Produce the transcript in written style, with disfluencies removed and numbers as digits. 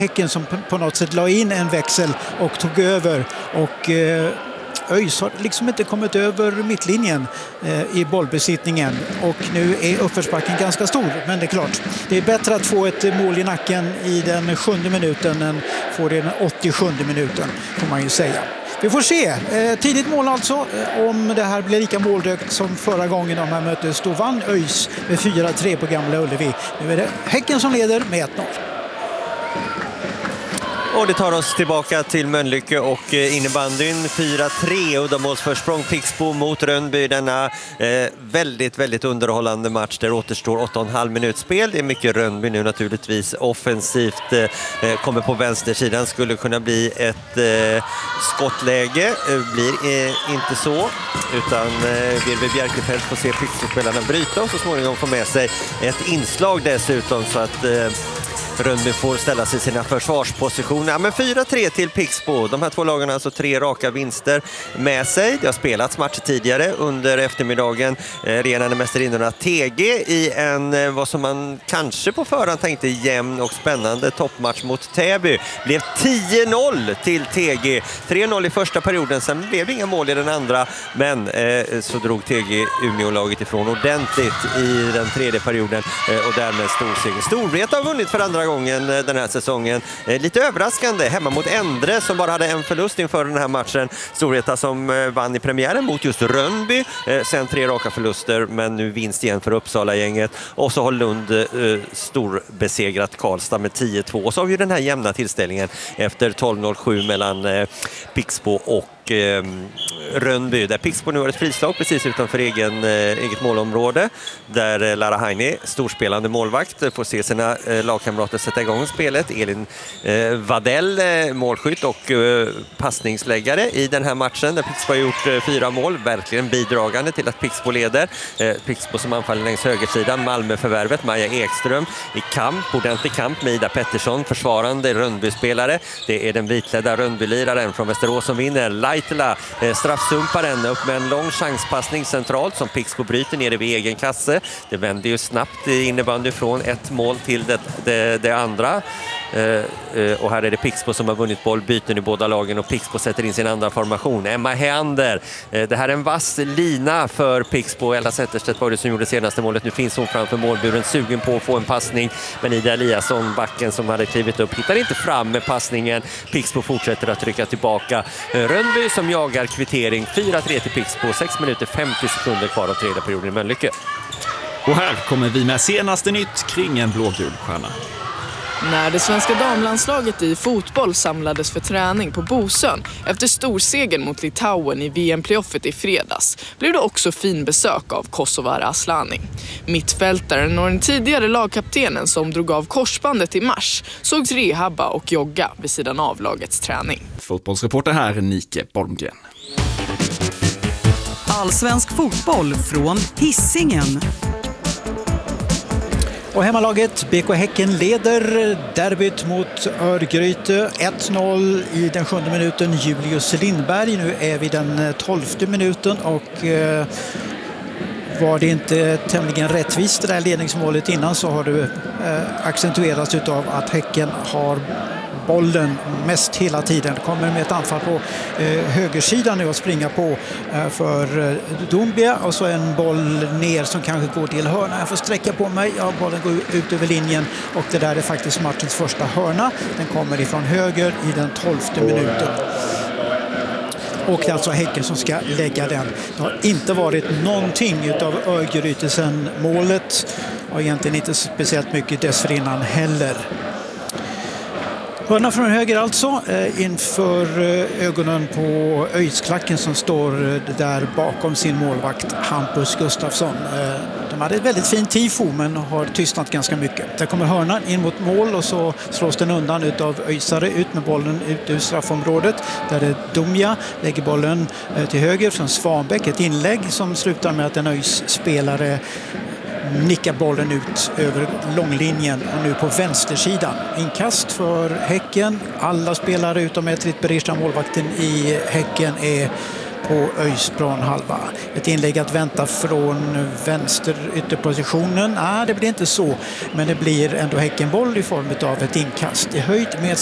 Häcken som på något sätt la in en växel och tog över, och ÖIS har liksom inte kommit över mittlinjen i bollbesittningen, och nu är uppförsbacken ganska stor, men det är klart, det är bättre att få ett mål i nacken i den 7:e minuten än få det i den 87:e minuten, får man ju säga. Vi får se. Tidigt mål alltså. Om det här blir lika målrökt som förra gången de här möttes, då vann ÖIS med 4-3 på Gamla Ullevi. Nu är det Häcken som leder med 1-0. Och det tar oss tillbaka till Mölnlycke och innebandyn 4-3 uddamålsförsprång Pixbo mot Rönnby. Denna väldigt, väldigt underhållande match där återstår 8,5 minut spel. Det är mycket Rönnby nu naturligtvis offensivt. Kommer på vänstersidan, skulle kunna bli ett skottläge. Blir inte så, utan Virve Bjerkefelt får se Pixbo-spelarna bryta och så småningom få med sig ett inslag dessutom, så att Rönnby får ställa sig i sina försvarspositioner. Ja, men 4-3 till Pixbo. De här två lagen har alltså 3 raka vinster med sig. Det har spelats matcher tidigare under eftermiddagen. Regerande mästarinnorna TG i en, vad som man kanske på förhand tänkte, jämn och spännande toppmatch mot Täby. Blev 10-0 till TG. 3-0 i första perioden, sen blev det inga mål i den andra. Men så drog TG Umeå-laget ifrån ordentligt i den tredje perioden och därmed storseger. Storvreta har vunnit för andra gången den här säsongen. Lite överraskande hemma mot Endre som bara hade en förlust inför den här matchen. Storvreta som vann i premiären mot just Rönnby. Sen 3 raka förluster, men nu vinst igen för Uppsala-gänget. Och så har Lund storbesegrat Karlstad med 10-2. Och så har vi den här jämna tillställningen efter 12-07 mellan Pixbo och Rönnby, där Pixbo nu har ett frislag precis utanför eget målområde, där Lara Heini, storspelande målvakt, får se sina lagkamrater sätta igång spelet. Elin Vadell, målskytt och passningsläggare i den här matchen, där Pixbo har gjort 4 mål, verkligen bidragande till att Pixbo leder. Pixbo som anfaller längs högersidan, Malmö-förvärvet, Maja Ekström i kamp, ordentlig kamp med Ida Pettersson, försvarande Rönnby-spelare. Det är den vitledda Rönnby-liraren från Västerås som vinner. Laitila, straffsumparen, upp med en lång chanspassning centralt som Pixbo bryter nere vid egen kasse. Det vänder ju snabbt i innebandy från ett mål till det andra. Och här är det Pixbo som har vunnit bollbyten i båda lagen, och Pixbo sätter in sin andra formation. Emma Heander, det här är en vass lina för Pixbo. Ella Zetterstedt var det som gjorde senaste målet. Nu finns hon framför målburen, sugen på att få en passning, men Ida Eliasson, backen som hade klivit upp, hittar inte fram med passningen. Pixbo fortsätter att trycka tillbaka. Rönnby som jagar kvittering. 4-3 till Pixbo, 6 minuter 50 sekunder kvar av tredje perioden i Mölnlycke. Och här kommer vi med senaste nytt kring en blågul stjärna. När det svenska damlandslaget i fotboll samlades för träning på Bosön efter storsegern mot Litauen i VM-playoffet i fredags blev det också fin besök av Kosovare Aslani. Mittfältaren och den tidigare lagkaptenen som drog av korsbandet i mars sågs rehabba och jogga vid sidan av lagets träning. Fotbollsreporter här, Nike Bolmgren. Allsvensk fotboll från Hisingen. Och hemmalaget BK Häcken leder derbyt mot Örgryte 1-0 i den 7:e minuten. Julius Lindberg. Nu är vi den 12:e minuten och var det inte tämligen rättvist det där ledningsmålet innan, så har det accentuerats utav att Häcken har bollen mest hela tiden. Kommer med ett anfall på högersidan nu att springa på för Dombia, och så en boll ner som kanske går till hörna. Jag får sträcka på mig. Ja, bollen går ut över linjen, och det där är faktiskt matchens första hörna. Den kommer ifrån höger i den 12:e minuten. Och det är alltså Häcken som ska lägga den. Det har inte varit någonting utav Örgryte sedan målet, och egentligen inte speciellt mycket dessförinnan heller. Hörna från höger alltså, inför ögonen på ÖIS-klacken som står där bakom sin målvakt Hampus Gustafsson. De hade ett väldigt fint tifo, men har tystnat ganska mycket. Där kommer hörnan in mot mål, och så slås den undan utav ÖISare, ut med bollen ut ur straffområdet. Där är Dumja, lägger bollen till höger från Svanbäck. Ett inlägg som slutar med att en ÖIS-spelare nickar bollen ut över långlinjen, och nu på vänstersidan. Inkast för Häcken. Alla spelare utom Etrit Berisha, målvakten i Häcken, är på ÖIS planhalva. Ett inlägg att vänta från vänster ytterpositionen. Det blir inte så, men det blir ändå Häckenboll i form av ett inkast i höjd med